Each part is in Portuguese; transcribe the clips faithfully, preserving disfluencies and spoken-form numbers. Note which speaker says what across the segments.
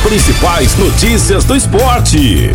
Speaker 1: principais notícias do esporte.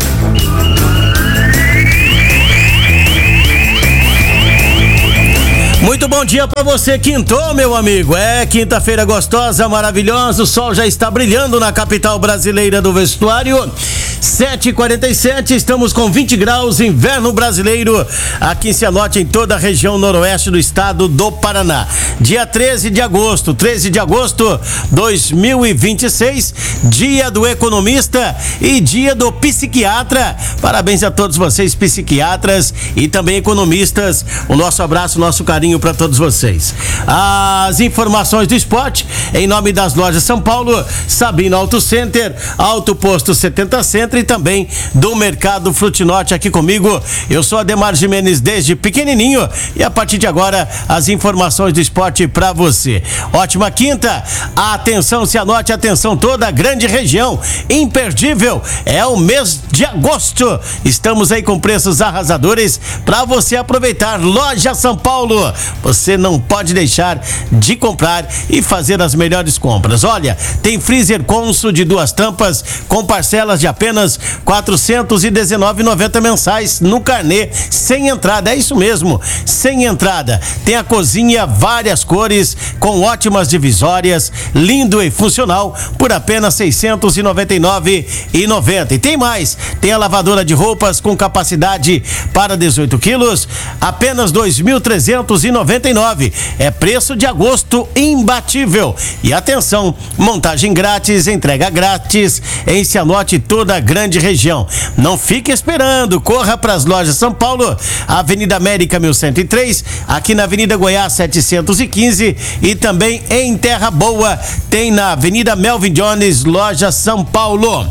Speaker 2: Muito bom dia pra você, quintou, meu amigo. É quinta-feira gostosa, maravilhosa. O sol já está brilhando na capital brasileira do vestuário. sete e quarenta e sete, estamos com vinte graus, inverno brasileiro aqui em Cianorte, em toda a região noroeste do estado do Paraná. Dia treze de agosto, treze de agosto de dois mil e vinte e seis, dia do economista e dia do psiquiatra. Parabéns a todos vocês, psiquiatras e também economistas. O nosso abraço, o nosso carinho para todos vocês. As informações do esporte em nome das lojas São Paulo, Sabino Auto Center, Auto Posto setenta Centro e também do Mercado Frutinorte. Aqui comigo, eu sou Ademar Gimenez desde pequenininho e a partir de agora as informações do esporte para você. Ótima quinta, atenção Cianorte, atenção toda a grande região, imperdível, é o mês de agosto, estamos aí com preços arrasadores para você aproveitar. Loja São Paulo, você não pode deixar de comprar e fazer as melhores compras. Olha, tem freezer Consul de duas tampas com parcelas de apenas quatrocentos e dezenove reais e noventa centavos mensais no carnê, sem entrada, é isso mesmo, sem entrada. Tem a cozinha, várias cores, com ótimas divisórias, lindo e funcional, por apenas seiscentos e noventa e nove reais e noventa centavos. E tem mais, tem a lavadora de roupas com capacidade para dezoito quilos, apenas dois mil trezentos e noventa e nove reais. É preço de agosto imbatível. E atenção, montagem grátis, entrega grátis em Cianorte e toda a grande região. Não fique esperando, corra para as lojas São Paulo, Avenida América mil cento e três, aqui na Avenida Goiás setecentos e quinze e também em Terra Boa, tem na Avenida Melvin Jones, loja São Paulo.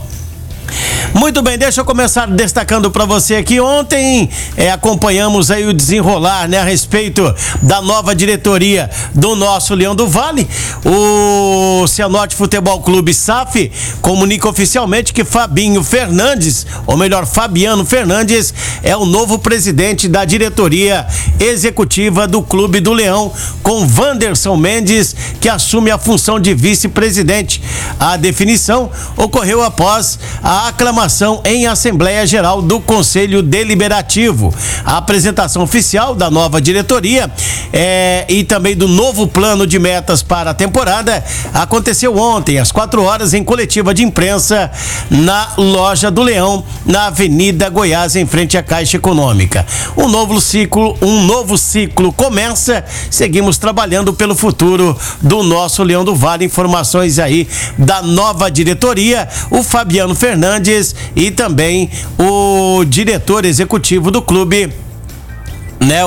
Speaker 2: Muito bem, deixa eu começar destacando para você aqui. Ontem é, acompanhamos aí o desenrolar, né, a respeito da nova diretoria do nosso Leão do Vale. O Cianorte Futebol Clube S A F comunica oficialmente que Fabinho Fernandes, ou melhor, Fabiano Fernandes, é o novo presidente da diretoria executiva do Clube do Leão, com Wanderson Mendes, que assume a função de vice-presidente. A definição ocorreu após a aclamação em Assembleia Geral do Conselho Deliberativo. A apresentação oficial da nova diretoria é, e também do novo plano de metas para a temporada aconteceu ontem, às quatro horas, em coletiva de imprensa na Loja do Leão, na Avenida Goiás, em frente à Caixa Econômica. Um novo ciclo, um novo ciclo começa, seguimos trabalhando pelo futuro do nosso Leão do Vale. Informações aí da nova diretoria, o Fabiano Fernandes e também o diretor executivo do clube, né,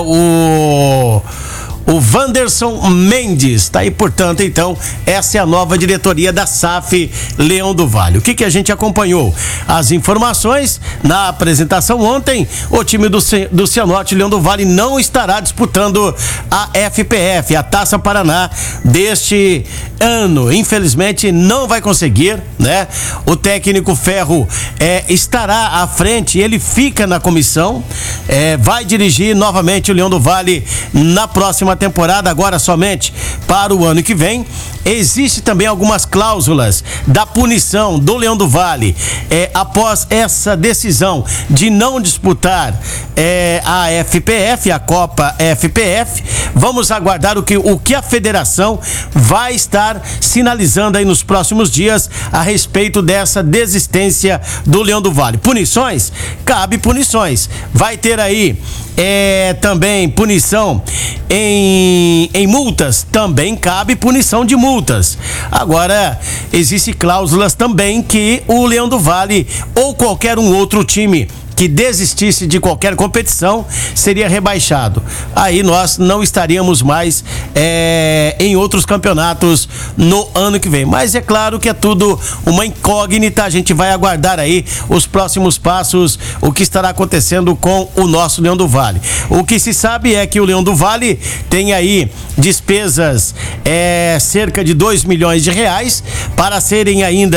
Speaker 2: o o Wanderson Mendes, tá aí, portanto, então, essa é a nova diretoria da S A F Leão do Vale. O que que a gente acompanhou? As informações na apresentação ontem, o time do, do Cianorte Leão do Vale não estará disputando a F P F, a Taça Paraná deste ano. Infelizmente, não vai conseguir, né? O técnico Ferro é, estará à frente, ele fica na comissão, é, vai dirigir novamente o Leão do Vale na próxima temporada, agora somente para o ano que vem. Existe também algumas cláusulas da punição do Leão do Vale é, após essa decisão de não disputar é, a F P F, a Copa F P F. Vamos aguardar o que, o que a federação vai estar sinalizando aí nos próximos dias a respeito dessa desistência do Leão do Vale. Punições? Cabe punições. Vai ter aí é, também punição em, em multas, também cabe punição de multas. Agora, existem cláusulas também que o Leão do Vale ou qualquer um outro time que desistisse de qualquer competição seria rebaixado. Aí nós não estaríamos mais é, em outros campeonatos no ano que vem. Mas é claro que é tudo uma incógnita. A gente vai aguardar aí os próximos passos, o que estará acontecendo com o nosso Leão do Vale. O que se sabe é que o Leão do Vale tem aí despesas é, cerca de dois milhões de reais para serem ainda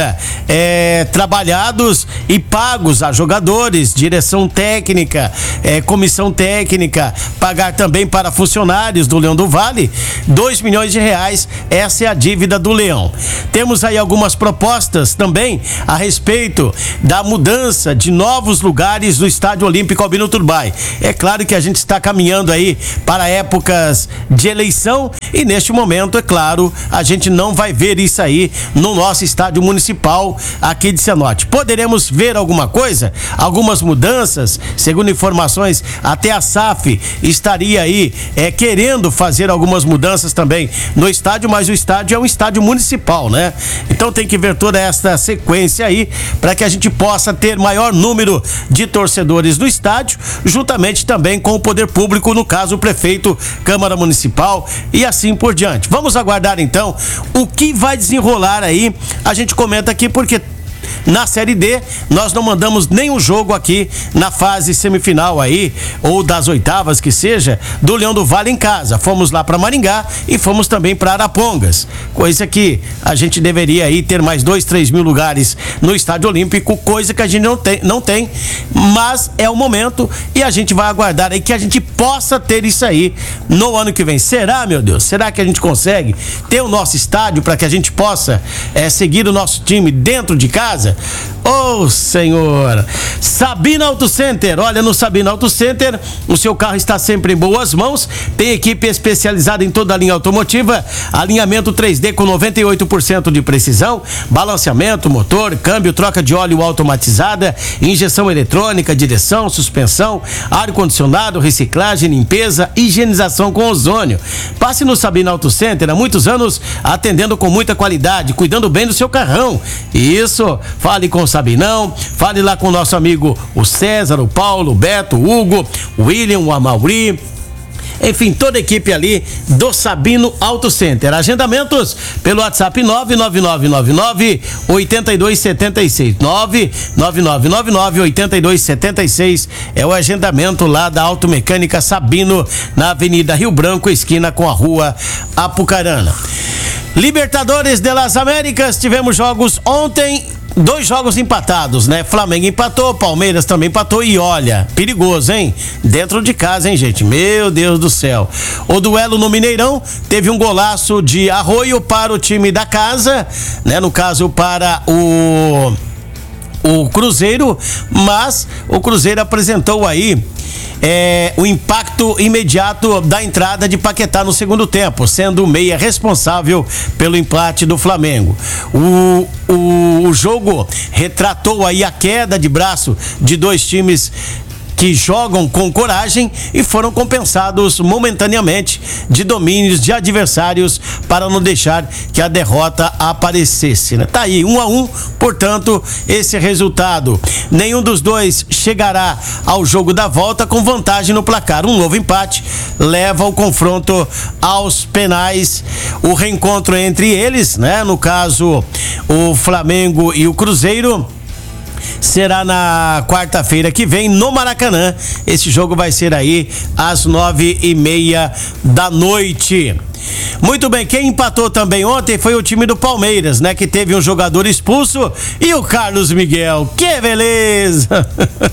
Speaker 2: é, trabalhados e pagos a jogadores, direção técnica, é, comissão técnica, pagar também para funcionários do Leão do Vale, dois milhões de reais, essa é a dívida do Leão. Temos aí algumas propostas também a respeito da mudança de novos lugares do Estádio Olímpico Albino Turbay. É claro que a gente está caminhando aí para épocas de eleição e neste momento, é claro, a gente não vai ver isso aí no nosso estádio municipal aqui de Cianorte. Poderemos ver alguma coisa, algumas mudanças, segundo informações, até a S A F estaria aí é, querendo fazer algumas mudanças também no estádio, mas o estádio é um estádio municipal, né? Então tem que ver toda essa sequência aí para que a gente possa ter maior número de torcedores no estádio, juntamente também com o poder público, no caso o prefeito, Câmara Municipal e assim por diante. Vamos aguardar então o que vai desenrolar aí. A gente comenta aqui porque na Série D, nós não mandamos nenhum jogo aqui na fase semifinal aí, ou das oitavas que seja, do Leão do Vale em casa. Fomos lá para Maringá e fomos também para Arapongas. Coisa que a gente deveria aí ter mais dois, três mil lugares no Estádio Olímpico, coisa que a gente não tem, não tem, mas é o momento e a gente vai aguardar aí que a gente possa ter isso aí no ano que vem. Será, meu Deus? Será que a gente consegue ter o nosso estádio para que a gente possa é, seguir o nosso time dentro de casa? Ô, oh, Senhor! Sabina Auto Center, olha, no Sabina Auto Center, o seu carro está sempre em boas mãos, tem equipe especializada em toda a linha automotiva, alinhamento três D com noventa e oito por cento de precisão, balanceamento, motor, câmbio, troca de óleo automatizada, injeção eletrônica, direção, suspensão, ar-condicionado, reciclagem, limpeza, higienização com ozônio. Passe no Sabina Auto Center, há muitos anos atendendo com muita qualidade, cuidando bem do seu carrão. Isso, fale com o Sabinão, fale lá com o nosso amigo o César, o Paulo, o Beto, o Hugo, o William, o Amauri, enfim, toda a equipe ali do Sabino Auto Center. Agendamentos pelo WhatsApp nove nove nove nove nove oito dois sete seis, nove nove nove nove nove oito dois sete seis, é o agendamento lá da Automecânica Sabino, na Avenida Rio Branco, esquina com a Rua Apucarana. Libertadores de las Américas, tivemos jogos ontem, dois jogos empatados, né? Flamengo empatou, Palmeiras também empatou e olha, perigoso, hein? Dentro de casa, hein, gente? Meu Deus do céu. O duelo no Mineirão teve um golaço de Arroio para o time da casa, né? No caso, para o o Cruzeiro, mas o Cruzeiro apresentou aí É, o impacto imediato da entrada de Paquetá no segundo tempo, sendo o meia responsável pelo empate do Flamengo. O, o, o jogo retratou aí a queda de braço de dois times que jogam com coragem e foram compensados momentaneamente de domínios de adversários para não deixar que a derrota aparecesse, né? Tá aí, um a um, portanto, esse resultado. Nenhum dos dois chegará ao jogo da volta com vantagem no placar. Um novo empate leva o confronto aos penais. O reencontro entre eles, né? No caso, o Flamengo e o Cruzeiro, será na quarta-feira que vem no Maracanã. Esse jogo vai ser aí às nove e meia da noite. Muito bem, quem empatou também ontem foi o time do Palmeiras, né? Que teve um jogador expulso e o Carlos Miguel. Que beleza!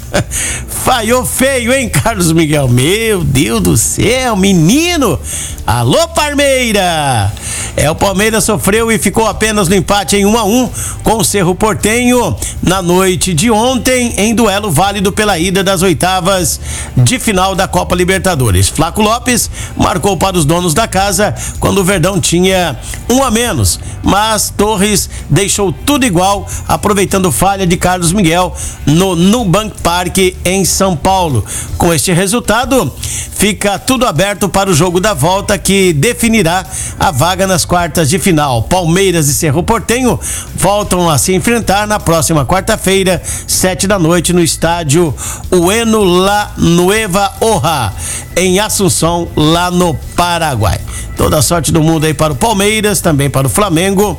Speaker 2: Falhou feio, hein, Carlos Miguel? Meu Deus do céu, menino! Alô, Parmeira! É, o Palmeiras sofreu e ficou apenas no empate em um a um com o Cerro Porteño na noite de ontem, em duelo válido pela ida das oitavas de final da Copa Libertadores. Flaco Lopes marcou para os donos da casa quando o Verdão tinha um a menos, mas Torres deixou tudo igual, aproveitando falha de Carlos Miguel no Nubank Park em São Paulo. Com este resultado, fica tudo aberto para o jogo da volta que definirá a vaga nas quartas de final. Palmeiras e Cerro Porteño voltam a se enfrentar na próxima quarta-feira, sete da noite, no estádio Ueno La Nueva Hoja, em Assunção, lá no Paraguai. Toda a sorte do mundo aí para o Palmeiras, também para o Flamengo.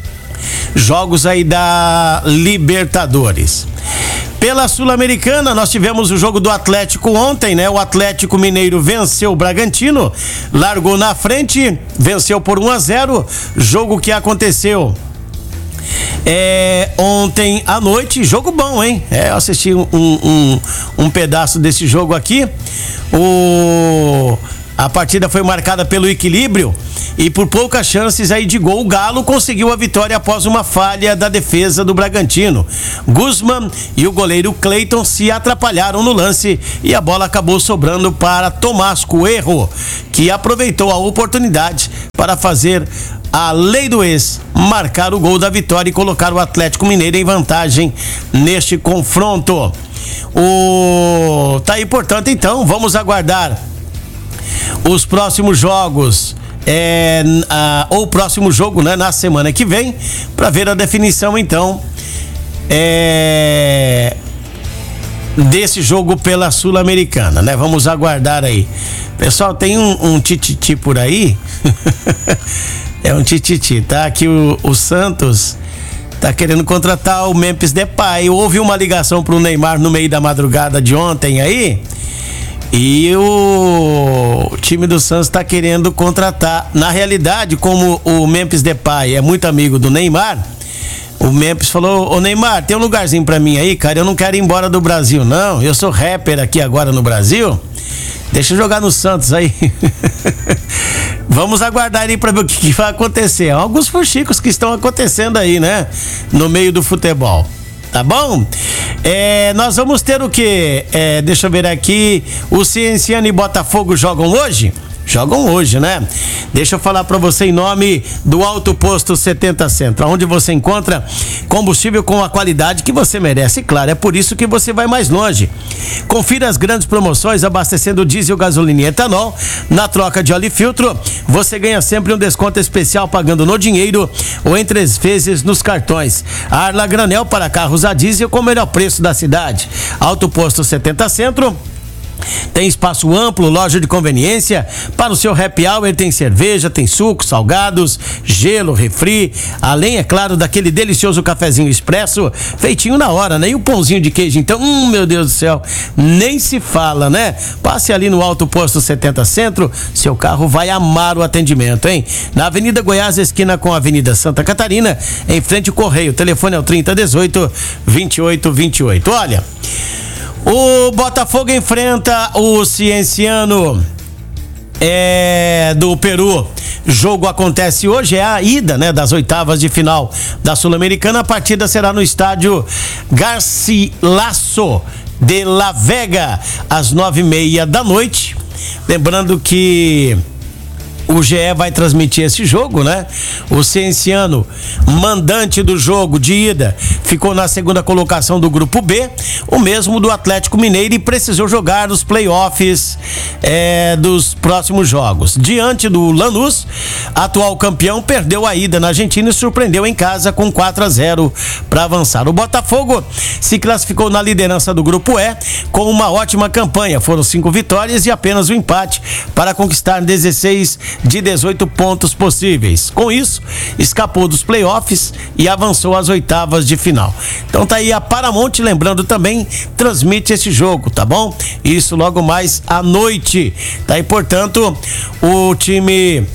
Speaker 2: Jogos aí da Libertadores. Pela Sul-Americana, nós tivemos o jogo do Atlético ontem, né? O Atlético Mineiro venceu o Bragantino, largou na frente, venceu por um a zero, jogo que aconteceu É, ontem à noite, jogo bom, hein? É, eu assisti um, um, um pedaço desse jogo aqui. O... A partida foi marcada pelo equilíbrio e por poucas chances aí de gol, o Galo conseguiu a vitória após uma falha da defesa do Bragantino. Guzman e o goleiro Cleiton se atrapalharam no lance e a bola acabou sobrando para Tomás Coelho, que aproveitou a oportunidade para fazer a lei do ex, marcar o gol da vitória e colocar o Atlético Mineiro em vantagem neste confronto. O... Tá aí, portanto, então, vamos aguardar os próximos jogos, é, a, ou o próximo jogo, né, na semana que vem, para ver a definição, então, é, desse jogo pela Sul-Americana, né? Vamos aguardar aí. Pessoal, tem um, um tititi por aí. É um tititi, tá? Que o, o Santos tá querendo contratar o Memphis Depay. Houve uma ligação pro Neymar no meio da madrugada de ontem aí. E o time do Santos está querendo contratar. Na realidade, como o Memphis Depay é muito amigo do Neymar, o Memphis falou: ô Neymar, tem um lugarzinho pra mim aí, cara, eu não quero ir embora do Brasil, não. Eu sou rapper aqui agora no Brasil, deixa eu jogar no Santos aí. Vamos aguardar aí pra ver o que, que vai acontecer. Alguns fuxicos que estão acontecendo aí, né, no meio do futebol. Tá bom? É, nós vamos ter o quê? É, deixa eu ver aqui. O Cienciano e Botafogo jogam hoje? Jogam hoje, né? Deixa eu falar pra você em nome do Alto Posto setenta Centro, onde você encontra combustível com a qualidade que você merece. Claro, é por isso que você vai mais longe. Confira as grandes promoções abastecendo diesel, gasolina e etanol. Na troca de óleo e filtro, você ganha sempre um desconto especial pagando no dinheiro ou em três vezes nos cartões. A Arla Granel para carros a diesel com o melhor preço da cidade. Alto Posto setenta Centro. Tem espaço amplo, loja de conveniência. Para o seu happy hour tem cerveja, tem suco, salgados, gelo, refri. Além, é claro, daquele delicioso cafezinho expresso feitinho na hora, né? E o pãozinho de queijo, então, hum, meu Deus do céu, nem se fala, né? Passe ali no Alto Posto setenta Centro, seu carro vai amar o atendimento, hein? Na Avenida Goiás, esquina com a Avenida Santa Catarina, em frente ao Correio. O telefone é o trinta dezoito, vinte e oito vinte e oito. Olha, o Botafogo enfrenta o Cienciano é, do Peru. Jogo acontece hoje, é a ida, né, das oitavas de final da Sul-Americana. A partida será no estádio Garcilaso de La Vega, às nove e meia da noite. Lembrando que o G E vai transmitir esse jogo, né? O Cienciano, mandante do jogo de ida, ficou na segunda colocação do grupo B, o mesmo do Atlético Mineiro, e precisou jogar os playoffs é, dos próximos jogos. Diante do Lanús, atual campeão, perdeu a ida na Argentina e surpreendeu em casa com quatro a zero para avançar. O Botafogo se classificou na liderança do grupo E com uma ótima campanha. Foram cinco vitórias e apenas um empate para conquistar dezesseis de dezoito pontos possíveis. Com isso, escapou dos playoffs e avançou às oitavas de final. Então tá aí a Paramount, lembrando também, transmite esse jogo, tá bom? Isso logo mais à noite. Tá aí, portanto, o time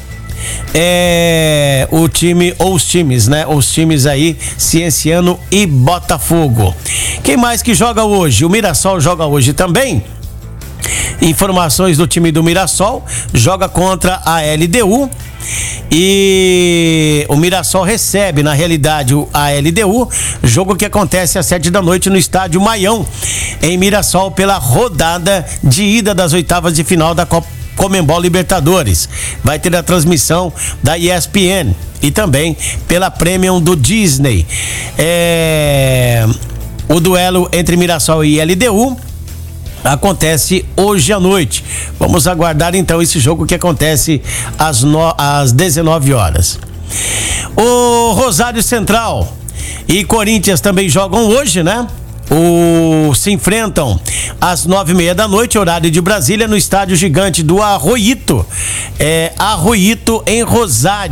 Speaker 2: é o time ou os times, né? Os times aí, Cienciano e Botafogo. Quem mais que joga hoje? O Mirassol joga hoje também. Informações do time do Mirassol, joga contra a L D U e o Mirassol recebe, na realidade, a L D U, jogo que acontece às sete da noite no estádio Maião, em Mirassol, pela rodada de ida das oitavas de final da Copa Conmebol Libertadores. Vai ter a transmissão da E S P N e também pela Premium do Disney. É... O duelo entre Mirassol e L D U acontece hoje à noite. Vamos aguardar então esse jogo que acontece às, no... às dezenove horas. O Rosário Central e Corinthians também jogam hoje, né? O... se enfrentam às nove e meia da noite, horário de Brasília, no estádio gigante do Arroito, é, Arroito em Rosário.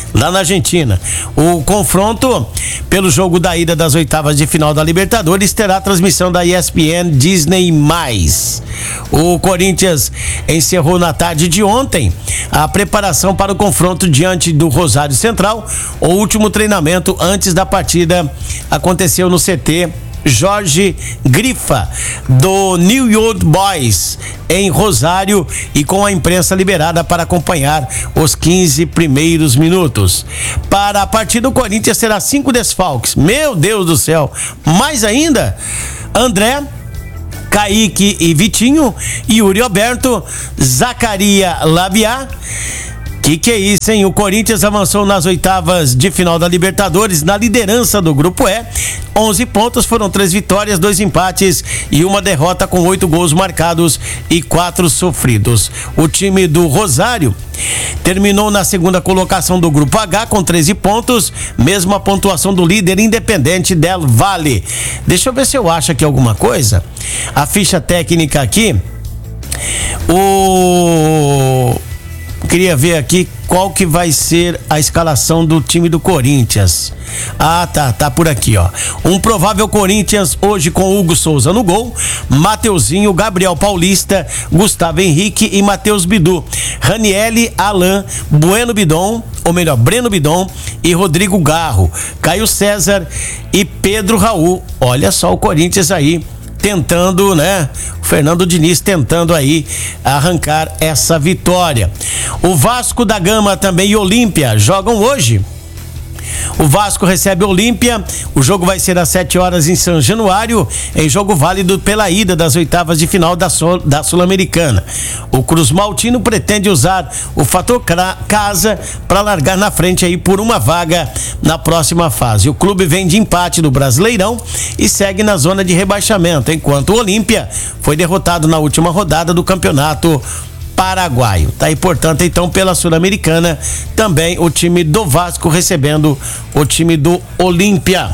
Speaker 2: lá na Argentina. O confronto pelo jogo da ida das oitavas de final da Libertadores terá transmissão da E S P N Disney mais. O Corinthians encerrou na tarde de ontem a preparação para o confronto diante do Rosário Central. O último treinamento antes da partida aconteceu no C T Jorge Grifa, do New York Boys, em Rosário, e com a imprensa liberada para acompanhar os quinze primeiros minutos. Para a partida, o Corinthians terá cinco desfalques. Meu Deus do céu! Mais ainda, André, Kaique e Vitinho, Yuri Alberto, Zacaria Labiá. Que que é isso, hein? O Corinthians avançou nas oitavas de final da Libertadores na liderança do Grupo E. onze pontos, foram três vitórias, dois empates e uma derrota, com oito gols marcados e quatro sofridos. O time do Rosário terminou na segunda colocação do Grupo H com treze pontos, mesma pontuação do líder Independente del Valle. Deixa eu ver se eu acho aqui alguma coisa. A ficha técnica aqui. O... Queria ver aqui qual que vai ser a escalação do time do Corinthians. Ah, tá, tá por aqui, ó. Um provável Corinthians hoje com Hugo Souza no gol, Mateuzinho, Gabriel Paulista, Gustavo Henrique e Matheus Bidu, Ranielli, Alain, Bueno Bidon, ou melhor, Breno Bidon e Rodrigo Garro, Caio César e Pedro Raul. Olha só o Corinthians aí tentando, né? O Fernando Diniz tentando aí arrancar essa vitória. O Vasco da Gama também e Olímpia jogam hoje. O Vasco recebe Olímpia. O jogo vai ser às sete horas em São Januário, em jogo válido pela ida das oitavas de final da, Sul, da Sul-Americana. O Cruz Maltino pretende usar o fator casa para largar na frente aí por uma vaga na próxima fase. O clube vem de empate do Brasileirão e segue na zona de rebaixamento, enquanto o Olímpia foi derrotado na última rodada do Campeonato Paraguaio. Tá aí, portanto, então, pela Sul-Americana, também o time do Vasco recebendo o time do Olímpia.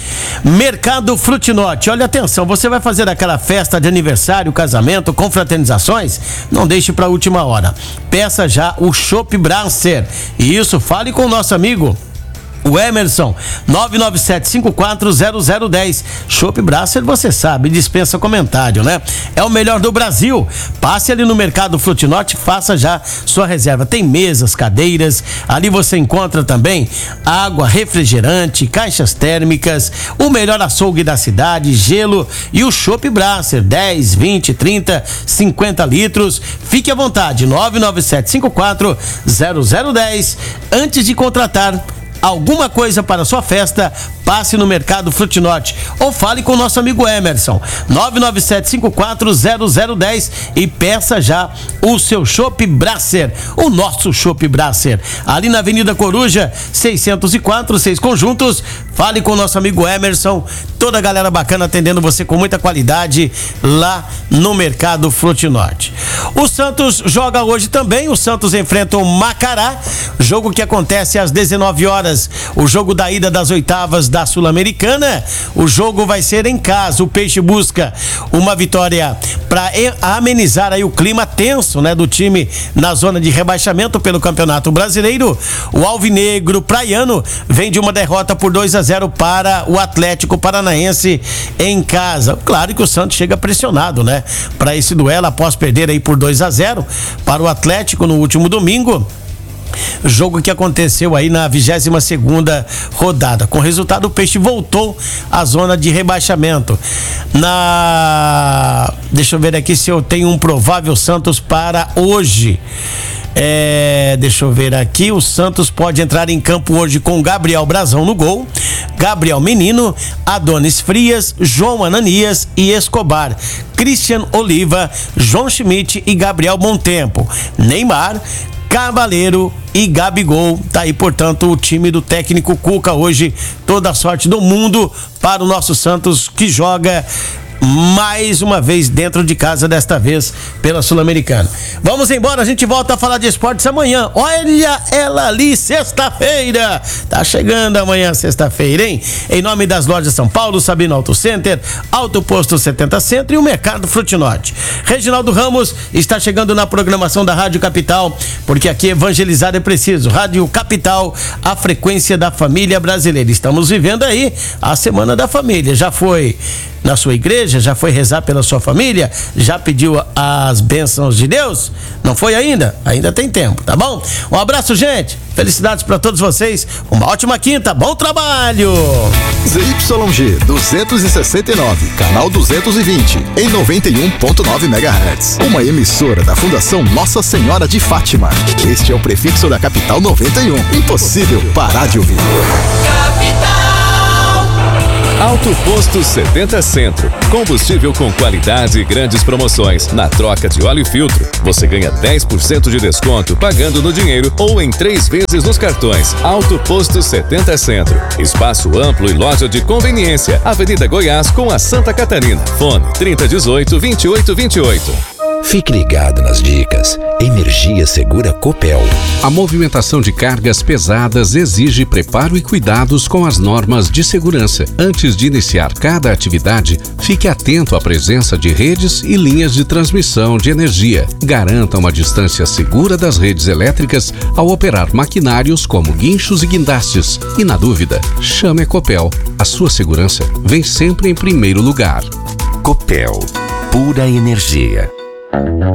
Speaker 2: Mercado Frutinote, olha, atenção, você vai fazer aquela festa de aniversário, casamento, confraternizações? Não deixe para a última hora. Peça já o Chopp Brasser. E isso, fale com o nosso amigo o Emerson, nove nove sete cinco quatro zero zero um zero. Chopp Brasser, você sabe, dispensa comentário, né? É o melhor do Brasil. Passe ali no Mercado Frutinote, faça já sua reserva. Tem mesas, cadeiras, ali você encontra também água, refrigerante, caixas térmicas, o melhor açougue da cidade, gelo e o Chopp Brasser, dez, vinte, trinta, cinquenta litros. Fique à vontade, nove nove sete cinco quatro zero zero um zero. Antes de contratar alguma coisa para sua festa, passe no Mercado Frutinote ou fale com o nosso amigo Emerson, nove nove sete cinco quatro zero zero um zero, e peça já o seu Chopp Brasser, o nosso Chopp Brasser, ali na Avenida Coruja seiscentos e quatro, seis conjuntos. Fale com o nosso amigo Emerson, toda a galera bacana atendendo você com muita qualidade lá no Mercado Frutinote. O Santos joga hoje também. O Santos enfrenta o Macará, jogo que acontece às dezenove horas, o jogo da ida das oitavas da Sul-Americana. O jogo vai ser em casa. O Peixe busca uma vitória para amenizar aí o clima tenso, né, do time na zona de rebaixamento pelo Campeonato Brasileiro. O Alvinegro Praiano vem de uma derrota por dois a zero para o Atlético Paranaense em casa. Claro que o Santos chega pressionado, né, para esse duelo após perder aí por dois a zero para o Atlético no último domingo. Jogo que aconteceu aí na vigésima segunda rodada. Com o resultado, o Peixe voltou à zona de rebaixamento. Na... Deixa eu ver aqui se eu tenho um provável Santos para hoje. É, deixa eu ver aqui, o Santos pode entrar em campo hoje com Gabriel Brazão no gol, Gabriel Menino, Adonis Frias, João Ananias e Escobar, Christian Oliva, João Schmidt e Gabriel Montempo, Neymar, Cavaleiro e Gabigol. Tá aí, portanto, o time do técnico Cuca hoje. Toda a sorte do mundo para o nosso Santos, que joga mais uma vez dentro de casa, desta vez pela Sul-Americana. Vamos embora, a gente volta a falar de esportes amanhã. Olha ela ali, sexta-feira. Tá chegando amanhã, sexta-feira, hein? Em nome das lojas São Paulo, Sabino Auto Center, Auto Posto setenta Centro e o Mercado Frutinote. Reginaldo Ramos está chegando na programação da Rádio Capital, porque aqui evangelizar é preciso. Rádio Capital, a frequência da família brasileira. Estamos vivendo aí a Semana da Família. Já foi na sua igreja? Já foi rezar pela sua família? Já pediu as bênçãos de Deus? Não foi ainda? Ainda tem tempo, tá bom? Um abraço, gente. Felicidades para todos vocês. Uma ótima quinta. Bom trabalho.
Speaker 3: Z Y G duzentos e sessenta e nove, canal duzentos e vinte, em noventa e um ponto nove megahertz. Uma emissora da Fundação Nossa Senhora de Fátima. Este é o prefixo da Capital noventa e um. Impossível parar de ouvir.
Speaker 4: Capital.
Speaker 5: Auto Posto setenta Centro. Combustível com qualidade e grandes promoções. Na troca de óleo e filtro, você ganha dez por cento de desconto pagando no dinheiro ou em três vezes nos cartões. Auto Posto setenta Centro. Espaço amplo e loja de conveniência. Avenida Goiás com a Santa Catarina. Fone trinta dezoito, vinte e oito vinte e oito.
Speaker 6: Fique ligado nas dicas. Energia Segura Copel.
Speaker 7: A movimentação de cargas pesadas exige preparo e cuidados com as normas de segurança. Antes de iniciar cada atividade, fique atento à presença de redes e linhas de transmissão de energia. Garanta uma distância segura das redes elétricas ao operar maquinários como guinchos e guindastes. E na dúvida, chame a Copel. A sua segurança vem sempre em primeiro lugar.
Speaker 6: Copel. Pura energia.